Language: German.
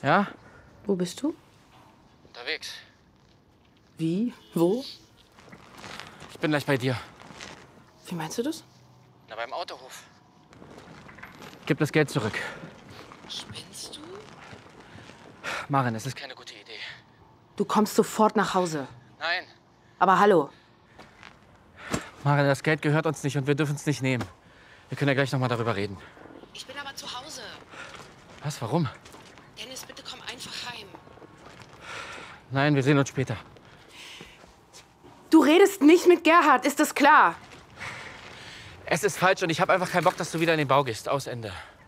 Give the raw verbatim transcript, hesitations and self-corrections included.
Ja? Wo bist du? Unterwegs. Wie? Wo? Ich bin gleich bei dir. Wie meinst du das? Na, beim Autohof. Gib das Geld zurück. Spinnst du? Maren, es ist keine gute Idee. Du kommst sofort nach Hause. Nein. Aber hallo. Maren, das Geld gehört uns nicht und wir dürfen es nicht nehmen. Wir können ja gleich noch mal darüber reden. Ich bin aber zu Hause. Was? Warum? Dennis, bitte komm einfach heim. Nein, wir sehen uns später. Du redest nicht mit Gerhard, ist das klar? Es ist falsch und ich habe einfach keinen Bock, dass du wieder in den Bau gehst. Aus Ende.